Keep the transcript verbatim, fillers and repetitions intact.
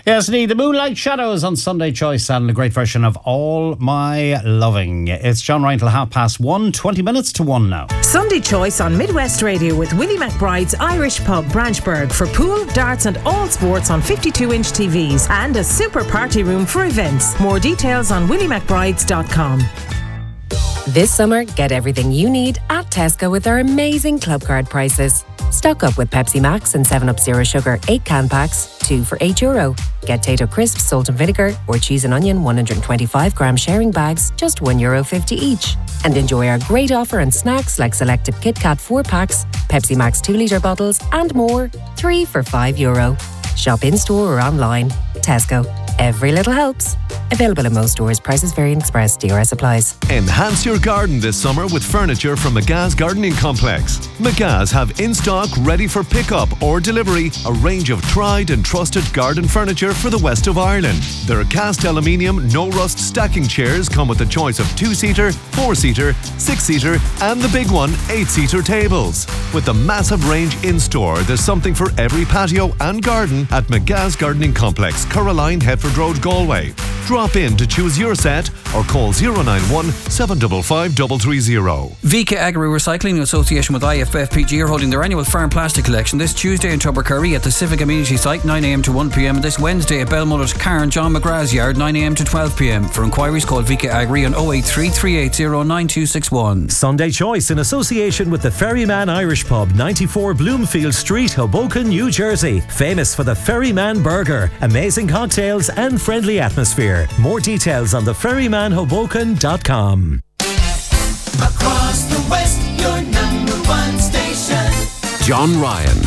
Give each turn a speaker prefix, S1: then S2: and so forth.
S1: Yes, indeed. The Moonlight Shadows on Sunday Choice and a great version of All My Loving. It's John Ryan till half past one, twenty minutes to one now.
S2: Sunday Choice on Midwest Radio with Willie McBride's Irish Pub, Branchburg, for pool, darts and all sports on fifty-two inch T Vs and a super party room for events. More details on willie mcbrides dot com.
S3: This summer, get everything you need at Tesco with our amazing club card prices. Stock up with Pepsi Max and seven up Zero Sugar eight can packs, two for eight euro. Get Tato Crisps, salt and vinegar, or cheese and onion one hundred twenty-five gram sharing bags, just one euro fifty each. And enjoy our great offer on snacks like selected Kit Kat four packs, Pepsi Max two litre bottles, and more, three for five euro. Shop in store or online. Tesco. Every little helps. Available in most stores. Prices vary and express. D R S applies.
S4: Enhance your garden this summer with furniture from McGah's Gardening Complex. McGah's have in stock, ready for pickup or delivery, a range of tried and trusted garden furniture for the west of Ireland. Their cast aluminium, no rust stacking chairs come with a choice of two-seater, four-seater, six-seater, and the big one, eight-seater tables. With the massive range in store, there's something for every patio and garden at McGah's Gardening Complex, Caroline, Hetford Road, Galway. Drop in to choose your set or call zero nine one, seven five five, three three zero.
S5: Vika Agri Recycling in association with I F F P G are holding their annual farm plastic collection this Tuesday in Tubbercurry at the Civic Amenity Site nine a m to one p m and this Wednesday at Belmullet, Cairn, John McGrath's Yard nine a m to twelve p m. For inquiries call Vika Agri on oh eight three, three eight zero, nine two six one.
S6: Sunday Choice in association with the Ferryman Irish Pub, ninety-four Bloomfield Street, Hoboken, New Jersey. Famous for the Ferryman Burger, amazing cocktails and friendly atmosphere. More details on the ferryman hoboken dot com.
S7: Across the West, your number one station.
S4: John Ryan.